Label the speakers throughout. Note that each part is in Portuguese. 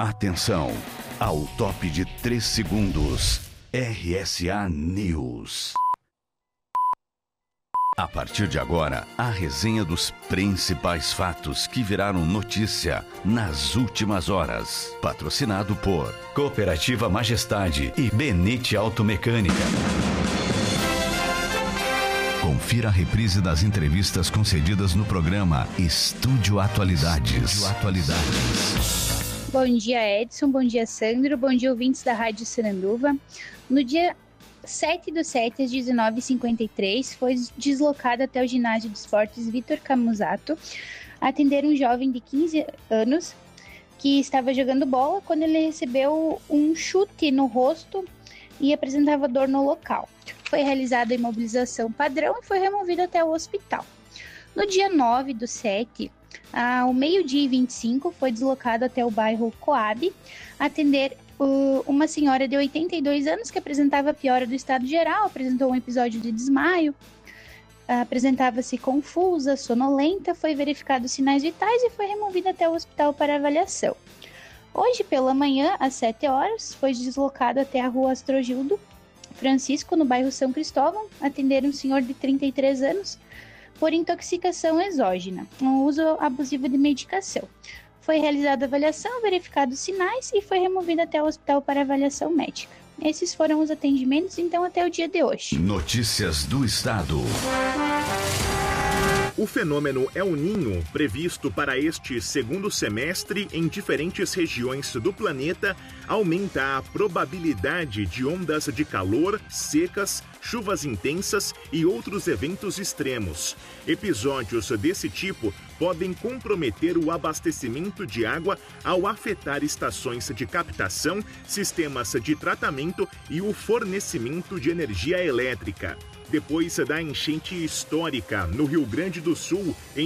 Speaker 1: Atenção, ao top de 3 segundos, RSA News. A partir de agora, a resenha dos principais fatos que viraram notícia nas últimas horas. Patrocinado por Cooperativa Majestade e Benite Automecânica. Confira a reprise das entrevistas concedidas no programa Estúdio Atualidades.
Speaker 2: Bom dia, Edson. Bom dia, Sandro. Bom dia, ouvintes da Rádio Sananduva. No dia 7/7, às 19h53, foi deslocado até o ginásio de esportes Vitor Camusato atender um jovem de 15 anos que estava jogando bola quando ele recebeu um chute no rosto e apresentava dor no local. Foi realizada a imobilização padrão e foi removido até o hospital. No dia 9/7, ao 12h25, foi deslocado até o bairro Coab atender uma senhora de 82 anos que apresentava piora do estado geral, apresentou um episódio de desmaio, apresentava-se confusa, sonolenta, foi verificado sinais vitais e foi removida até o hospital para avaliação. Hoje pela manhã, às 7 horas, foi deslocado até a rua Astrogildo Francisco, no bairro São Cristóvão, atender um senhor de 33 anos por intoxicação exógena, um uso abusivo de medicação. Foi realizada a avaliação, verificados sinais e foi removido até o hospital para avaliação médica. Esses foram os atendimentos, então, até o dia de hoje.
Speaker 1: Notícias do Estado.
Speaker 3: O fenômeno El Niño, previsto para este segundo semestre em diferentes regiões do planeta, aumenta a probabilidade de ondas de calor, secas, chuvas intensas e outros eventos extremos. Episódios desse tipo podem comprometer o abastecimento de água ao afetar estações de captação, sistemas de tratamento e o fornecimento de energia elétrica. Depois da enchente histórica no Rio Grande do Sul em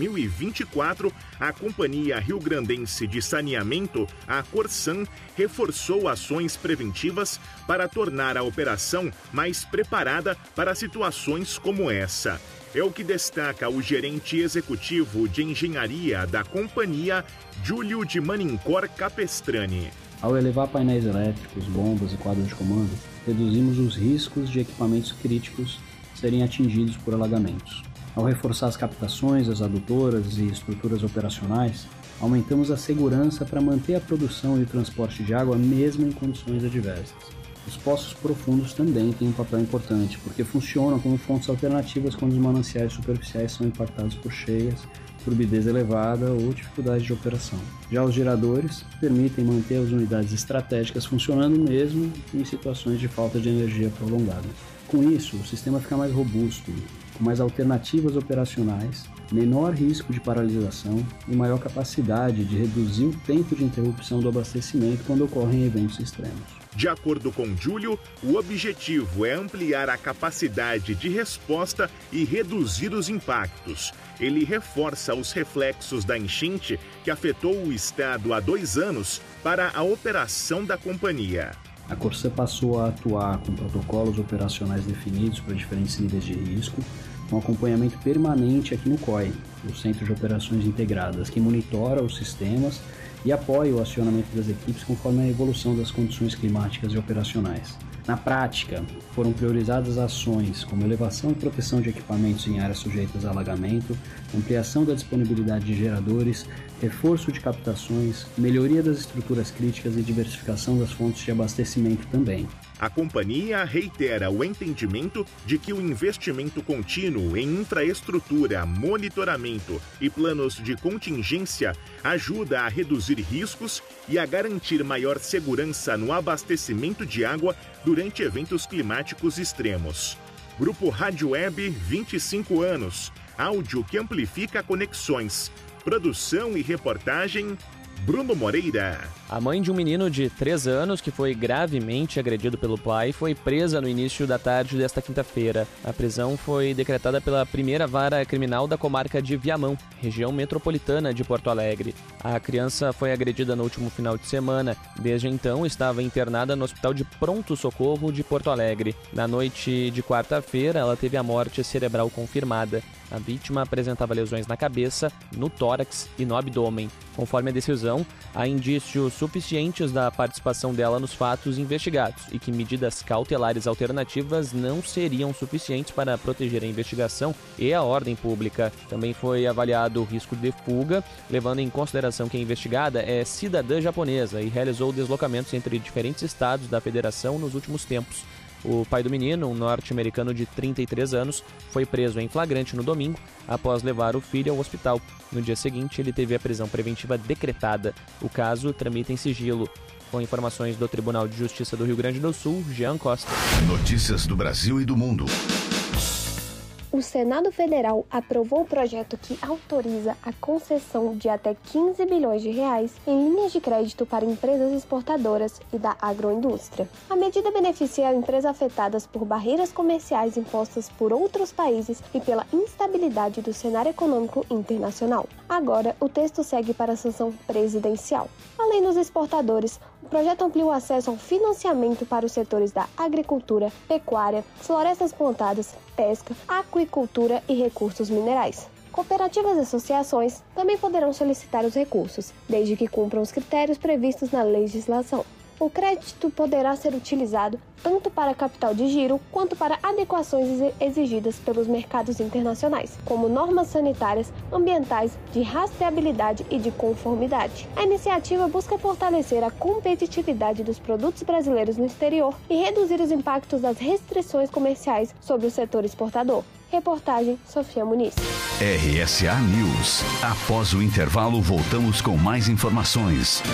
Speaker 3: 2024, a Companhia Rio-Grandense de Saneamento, a Corsan, reforçou ações preventivas para tornar a operação mais preparada para situações como essa. É o que destaca o gerente executivo de engenharia da companhia, Júlio de Manincor Capestrani.
Speaker 4: Ao elevar painéis elétricos, bombas e quadros de comando, reduzimos os riscos de equipamentos críticos serem atingidos por alagamentos. Ao reforçar as captações, as adutoras e estruturas operacionais, aumentamos a segurança para manter a produção e o transporte de água mesmo em condições adversas. Os poços profundos também têm um papel importante, porque funcionam como fontes alternativas quando os mananciais superficiais são impactados por cheias, turbidez elevada ou dificuldade de operação. Já os geradores permitem manter as unidades estratégicas funcionando mesmo em situações de falta de energia prolongada. Com isso, o sistema fica mais robusto, com mais alternativas operacionais, menor risco de paralisação e maior capacidade de reduzir o tempo de interrupção do abastecimento quando ocorrem eventos extremos.
Speaker 3: De acordo com Júlio, o objetivo é ampliar a capacidade de resposta e reduzir os impactos. Ele reforça os reflexos da enchente que afetou o estado há 2 anos para a operação da companhia.
Speaker 4: A Corsan passou a atuar com protocolos operacionais definidos para diferentes níveis de risco, com acompanhamento permanente aqui no COI, o Centro de Operações Integradas, que monitora os sistemas e apoia o acionamento das equipes conforme a evolução das condições climáticas e operacionais. Na prática, foram priorizadas ações como elevação e proteção de equipamentos em áreas sujeitas a alagamento, ampliação da disponibilidade de geradores, reforço de captações, melhoria das estruturas críticas e diversificação das fontes de abastecimento também.
Speaker 3: A companhia reitera o entendimento de que o investimento contínuo em infraestrutura, monitoramento e planos de contingência ajuda a reduzir riscos e a garantir maior segurança no abastecimento de água durante eventos climáticos extremos. Grupo Rádio Web, 25 anos. Áudio que amplifica conexões. Produção e reportagem, Bruno Moreira.
Speaker 5: A mãe de um menino de 3 anos que foi gravemente agredido pelo pai foi presa no início da tarde desta quinta-feira. A prisão foi decretada pela primeira vara criminal da comarca de Viamão, região metropolitana de Porto Alegre. A criança foi agredida no último final de semana. Desde então, estava internada no Hospital de Pronto Socorro de Porto Alegre. Na noite de quarta-feira, ela teve a morte cerebral confirmada. A vítima apresentava lesões na cabeça, no tórax e no abdômen. Conforme a decisão, há indícios suficientes da participação dela nos fatos investigados e que medidas cautelares alternativas não seriam suficientes para proteger a investigação e a ordem pública. Também foi avaliado o risco de fuga, levando em consideração que a investigada é cidadã japonesa e realizou deslocamentos entre diferentes estados da federação nos últimos tempos. O pai do menino, um norte-americano de 33 anos, foi preso em flagrante no domingo após levar o filho ao hospital. No dia seguinte, ele teve a prisão preventiva decretada. O caso tramita em sigilo. Com informações do Tribunal de Justiça do Rio Grande do Sul, Jean Costa.
Speaker 1: Notícias do Brasil e do mundo.
Speaker 6: O Senado Federal aprovou o projeto que autoriza a concessão de até 15 bilhões de reais em linhas de crédito para empresas exportadoras e da agroindústria. A medida beneficia empresas afetadas por barreiras comerciais impostas por outros países e pela instabilidade do cenário econômico internacional. Agora, o texto segue para a sanção presidencial. Além dos exportadores, o projeto amplia o acesso ao financiamento para os setores da agricultura, pecuária, florestas plantadas, pesca, aquicultura e recursos minerais. Cooperativas e associações também poderão solicitar os recursos, desde que cumpram os critérios previstos na legislação. O crédito poderá ser utilizado tanto para capital de giro quanto para adequações exigidas pelos mercados internacionais, como normas sanitárias, ambientais, de rastreabilidade e de conformidade. A iniciativa busca fortalecer a competitividade dos produtos brasileiros no exterior e reduzir os impactos das restrições comerciais sobre o setor exportador. Reportagem Sofia Muniz.
Speaker 1: RSA News. Após o intervalo, voltamos com mais informações.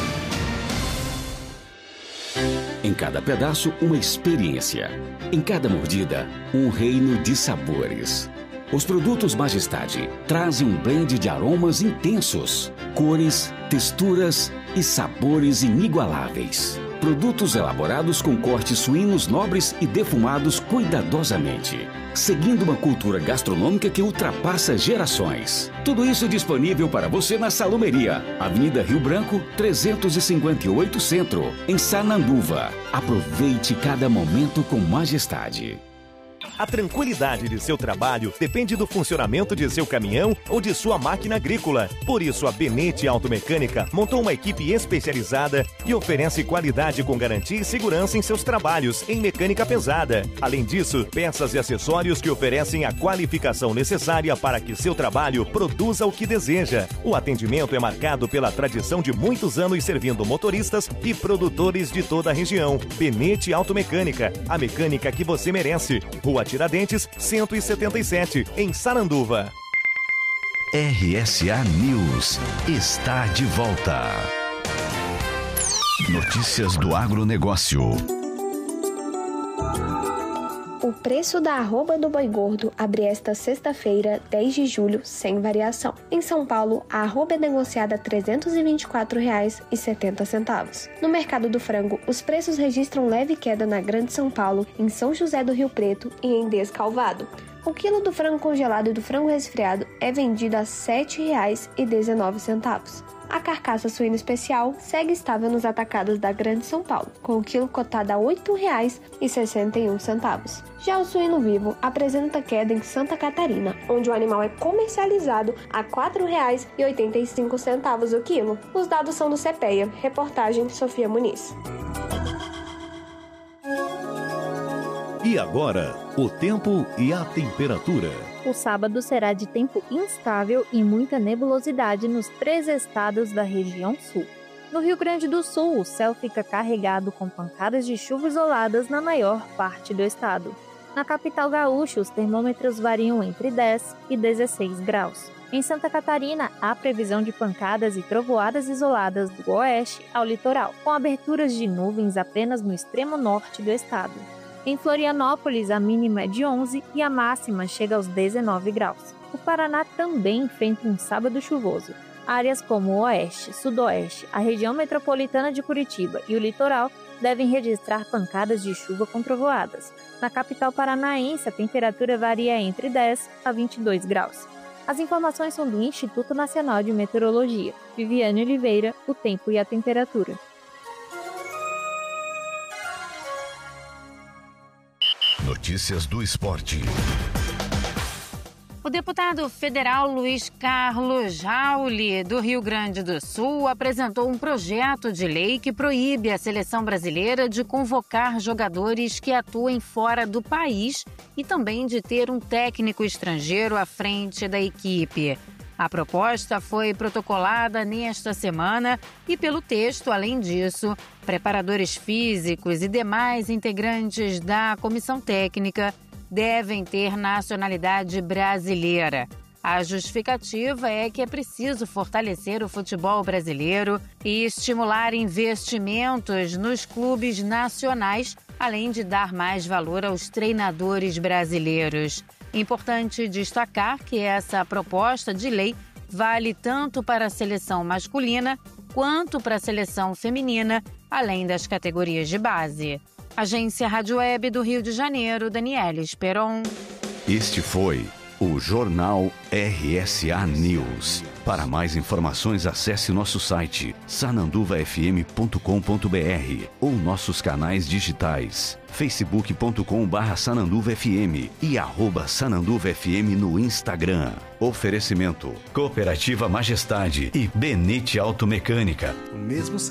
Speaker 7: Em cada pedaço, uma experiência. Em cada mordida, um reino de sabores. Os produtos Majestade trazem um blend de aromas intensos, cores, texturas e sabores inigualáveis. Produtos elaborados com cortes suínos nobres e defumados cuidadosamente, seguindo uma cultura gastronômica que ultrapassa gerações. Tudo isso disponível para você na Salumeria, Avenida Rio Branco, 358 Centro, em Sananduva. Aproveite cada momento com Majestade.
Speaker 8: A tranquilidade de seu trabalho depende do funcionamento de seu caminhão ou de sua máquina agrícola. Por isso, a Benete Automecânica montou uma equipe especializada e oferece qualidade com garantia e segurança em seus trabalhos em mecânica pesada. Além disso, peças e acessórios que oferecem a qualificação necessária para que seu trabalho produza o que deseja. O atendimento é marcado pela tradição de muitos anos servindo motoristas e produtores de toda a região. Benete Automecânica, a mecânica que você merece. Rua Tiradentes, 177, em Sananduva.
Speaker 1: RSA News está de volta. Notícias do agronegócio.
Speaker 6: O preço da arroba do boi gordo abre esta sexta-feira, 10 de julho, sem variação. Em São Paulo, a arroba é negociada a R$ 324,70. No mercado do frango, os preços registram leve queda na Grande São Paulo, em São José do Rio Preto e em Descalvado. O quilo do frango congelado e do frango resfriado é vendido a R$ 7,19. A carcaça suína especial segue estável nos atacados da Grande São Paulo, com o quilo cotado a R$ 8,61. Já o suíno vivo apresenta queda em Santa Catarina, onde o animal é comercializado a R$ 4,85 o quilo. Os dados são do CPEA. Reportagem Sofia Muniz.
Speaker 8: E agora, o tempo e a temperatura.
Speaker 9: O sábado será de tempo instável e muita nebulosidade nos 3 estados da região sul. No Rio Grande do Sul, o céu fica carregado com pancadas de chuva isoladas na maior parte do estado. Na capital gaúcha, os termômetros variam entre 10 e 16 graus. Em Santa Catarina, há previsão de pancadas e trovoadas isoladas do oeste ao litoral, com aberturas de nuvens apenas no extremo norte do estado. Em Florianópolis, a mínima é de 11 e a máxima chega aos 19 graus. O Paraná também enfrenta um sábado chuvoso. Áreas como o Oeste, Sudoeste, a região metropolitana de Curitiba e o litoral devem registrar pancadas de chuva com trovoadas. Na capital paranaense, a temperatura varia entre 10 a 22 graus. As informações são do Instituto Nacional de Meteorologia. Viviane Oliveira, o tempo e a temperatura.
Speaker 1: Notícias do esporte.
Speaker 10: O deputado federal Luiz Carlos Rauli, do Rio Grande do Sul, apresentou um projeto de lei que proíbe a seleção brasileira de convocar jogadores que atuem fora do país e também de ter um técnico estrangeiro à frente da equipe. A proposta foi protocolada nesta semana e, pelo texto, além disso, preparadores físicos e demais integrantes da comissão técnica devem ter nacionalidade brasileira. A justificativa é que é preciso fortalecer o futebol brasileiro e estimular investimentos nos clubes nacionais, além de dar mais valor aos treinadores brasileiros. Importante destacar que essa proposta de lei vale tanto para a seleção masculina quanto para a seleção feminina, além das categorias de base. Agência Rádio Web do Rio de Janeiro, Daniela Esperon.
Speaker 1: Este foi o Jornal RSA News. Para mais informações, acesse nosso site sananduvafm.com.br ou nossos canais digitais facebook.com/sananduvafm e @sananduvafm no Instagram. Oferecimento: Cooperativa Majestade e Benete Automecânica.